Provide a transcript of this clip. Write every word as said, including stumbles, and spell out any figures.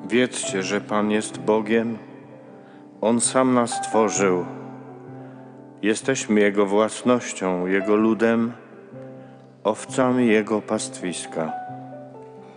Wiedzcie, że Pan jest Bogiem. On sam nas stworzył. Jesteśmy Jego własnością, Jego ludem, owcami Jego pastwiska.